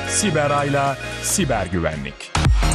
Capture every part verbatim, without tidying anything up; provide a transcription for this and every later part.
Siberay'la Siber Güvenlik.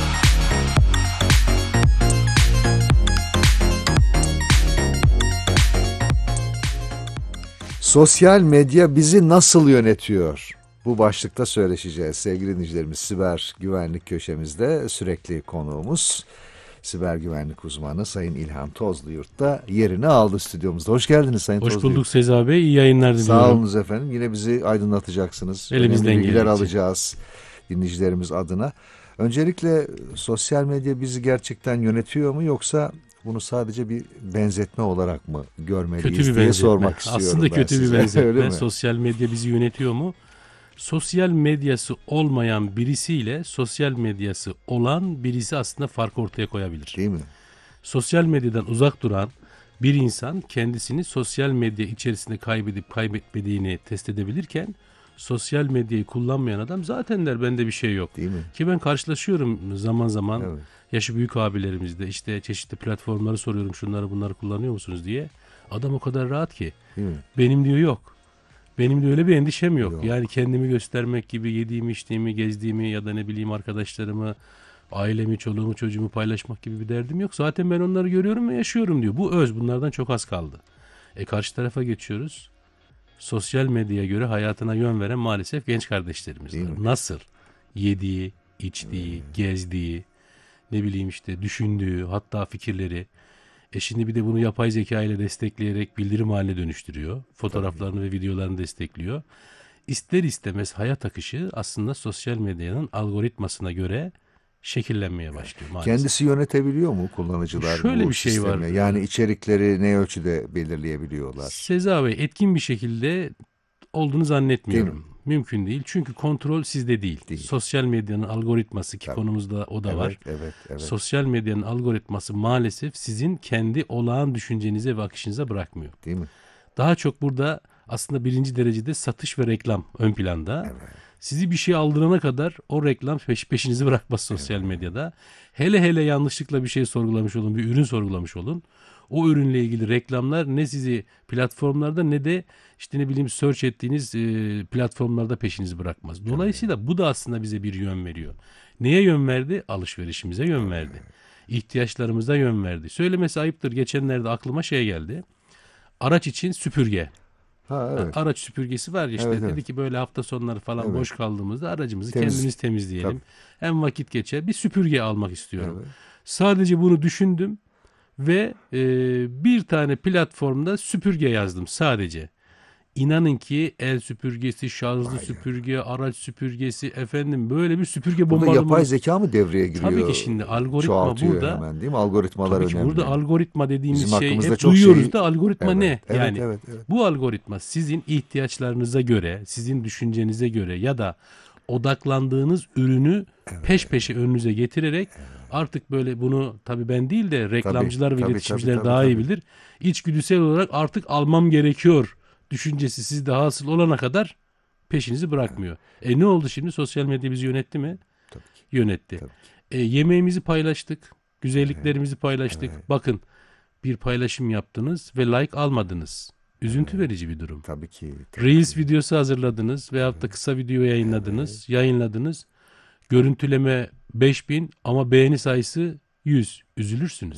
Sosyal medya bizi nasıl yönetiyor? Bu başlıkta söyleşeceğiz sevgili dinleyicilerimiz. Siber güvenlik köşemizde sürekli konuğumuz siber güvenlik uzmanı Sayın İlhan Tozluyurt da yerini aldı stüdyomuzda. Hoş geldiniz Sayın Hoş Tozluyurt. bulduk Seza Bey. İyi yayınlar diliyorum. Sağ olunuz efendim. Yine bizi aydınlatacaksınız. Elimizden Önemli bilgiler geldikçe. alacağız dinleyicilerimiz adına. Öncelikle sosyal medya bizi gerçekten yönetiyor mu, yoksa bunu sadece bir benzetme olarak mı görmeliyiz Kötü bir diye benzetme. sormak istiyorum. Aslında ben kötü size. bir benzetme. Öyle mi? Sosyal medya bizi yönetiyor mu? Sosyal medyası olmayan birisiyle sosyal medyası olan birisi aslında fark ortaya koyabilir. Değil mi? Sosyal medyadan uzak duran bir insan kendisini sosyal medya içerisinde kaybedip kaybetmediğini test edebilirken, sosyal medyayı kullanmayan adam zaten der bende bir şey yok. Değil mi? Ki ben karşılaşıyorum zaman zaman, Evet. yaşı büyük abilerimizde, işte çeşitli platformları soruyorum, şunları bunları kullanıyor musunuz diye. Adam o kadar rahat ki Değil mi? benim diyor yok. Benim de öyle bir endişem yok. Yok. Yani kendimi göstermek gibi, yediğimi, içtiğimi, gezdiğimi ya da ne bileyim arkadaşlarımı, ailemi, çoluğumu, çocuğumu paylaşmak gibi bir derdim yok. Zaten ben onları görüyorum ve yaşıyorum diyor. Bu öz, bunlardan çok az kaldı. E karşı tarafa geçiyoruz. Sosyal medyaya göre hayatına yön veren maalesef genç kardeşlerimiz Değil var. mi? Nasıl? Yediği, içtiği, gezdiği, ne bileyim işte düşündüğü, hatta fikirleri. E şimdi bir de bunu yapay zeka ile destekleyerek bildirim haline dönüştürüyor. Fotoğraflarını ve videolarını destekliyor. İster istemez hayat akışı aslında sosyal medyanın algoritmasına göre şekillenmeye başlıyor maalesef. Kendisi yönetebiliyor mu kullanıcılar Şöyle bu bir şey var. sistemi? Yani içerikleri ne ölçüde belirleyebiliyorlar? Seza Bey, etkin bir şekilde olduğunu zannetmiyorum. Değil mi? Mümkün değil. Çünkü kontrol sizde değil. Değil. Sosyal medyanın algoritması, ki Tabii. konumuzda o da Evet, var. evet, evet. Sosyal medyanın algoritması maalesef sizin kendi olağan düşüncenize ve akışınıza bırakmıyor. Değil mi? Daha çok burada aslında birinci derecede satış ve reklam ön planda. Evet. Sizi bir şey aldırana kadar o reklam peş, peşinizi bırakmaz sosyal medyada. Hele hele yanlışlıkla bir şey sorgulamış olun, bir ürün sorgulamış olun. O ürünle ilgili reklamlar ne sizi platformlarda ne de işte ne bileyim search ettiğiniz e, platformlarda peşinizi bırakmaz. Dolayısıyla bu da aslında bize bir yön veriyor. Neye yön verdi? Alışverişimize yön verdi. İhtiyaçlarımıza yön verdi. Söylemesi ayıptır. Geçenlerde aklıma şey geldi. Araç için süpürge. Ha, evet. Araç süpürgesi var ya işte, Evet, dedi evet. ki böyle hafta sonları falan Evet. boş kaldığımızda aracımızı Temiz. kendimiz temizleyelim. Tabii. Hem vakit geçer. Bir süpürge almak istiyorum. Evet. Sadece bunu düşündüm ve e, bir tane platformda süpürge yazdım sadece. İnanın ki el süpürgesi, şarjlı Vay ya. süpürge, araç süpürgesi, efendim böyle bir süpürge Burada bombardımanı. yapay zeka mı devreye giriyor? Tabii ki şimdi algoritma Çoğaltıyor burada. hemen, değil mi? Algoritmalar Tabii ki önemli. burada algoritma dediğimiz Bizim şey hakkımızda hep çok duyuyoruz şey- da algoritma Evet, ne? evet, yani evet, evet. bu algoritma sizin ihtiyaçlarınıza göre, sizin düşüncenize göre ya da odaklandığınız ürünü peş peşe önünüze getirerek artık böyle, bunu tabii ben değil de reklamcılar Tabii, ve tabii, iletişimciler tabii, daha tabii, iyi tabii. bilir. İçgüdüsel olarak artık almam gerekiyor düşüncesi sizde hasıl olana kadar peşinizi bırakmıyor. E ne oldu şimdi? Sosyal medya bizi yönetti mi? Tabii ki. Yönetti. Tabii ki. E, yemeğimizi paylaştık. Güzelliklerimizi paylaştık. evet. Bakın, bir paylaşım yaptınız ve like almadınız. Üzüntü verici bir durum. Tabii ki. Tabii Reels ki. videosu hazırladınız veyahut da kısa video yayınladınız. Yayınladınız. Görüntüleme beş bin ama beğeni sayısı yüz. Üzülürsünüz.